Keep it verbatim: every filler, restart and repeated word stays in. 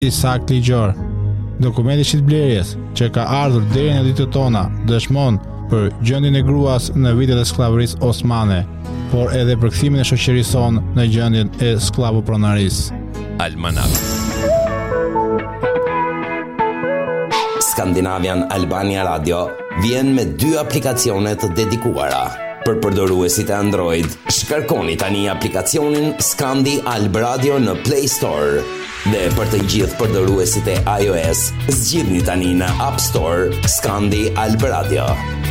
sakt ligjor. Dokumenti shitblerjes që ka ardhur deri në ditët tona dëshmon për gjendjen e gruas në vitet e skllavërisë osmane, por edhe për kthimin e shoqërisë sonë në gjendjen e skllavopronarisë. Almanak. Skandinavian Albania Radio vjen me dy aplikacione të dedikuara. Për përdoruesit e Android, shkarkoni tani aplikacionin Skandi Alb Radio në Play Store. Dhe për të gjithë përdoruesit e iOS, zgjidhni tani në App Store Skandi Alb Radio.